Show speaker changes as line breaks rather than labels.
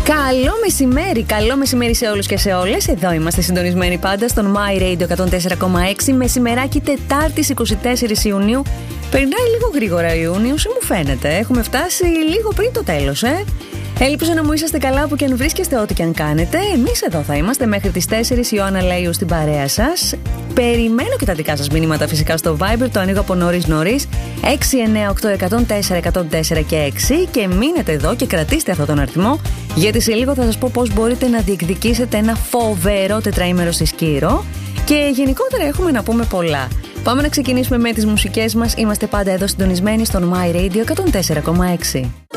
Καλό μεσημέρι σε όλους και σε όλες. Εδώ είμαστε συντονισμένοι πάντα στον My Radio 104,6. Μεσημεράκι Τετάρτης 24 Ιουνίου. Περνάει λίγο γρήγορα Ιούνιος, μου φαίνεται. Έχουμε φτάσει λίγο πριν το τέλος, Ελπίζω να μου είσαστε καλά που και αν βρίσκεστε, ό,τι και αν κάνετε. Εμείς εδώ θα είμαστε μέχρι τις 4. Ιωάννα Λέιου στην παρέα σας. Περιμένω και τα δικά σας μηνύματα φυσικά στο Viber. Το ανοίγω από νωρίς. 698-104-104 και 6. Και μείνετε εδώ και κρατήστε αυτόν τον αριθμό, γιατί σε λίγο θα σας πω πώς μπορείτε να διεκδικήσετε ένα φοβερό τετραήμερο στη Σκύρο. Και γενικότερα έχουμε να πούμε πολλά. Πάμε να ξεκινήσουμε με τις μουσικές μας. Είμαστε πάντα εδώ συντονισμένοι στον My Radio 104,6.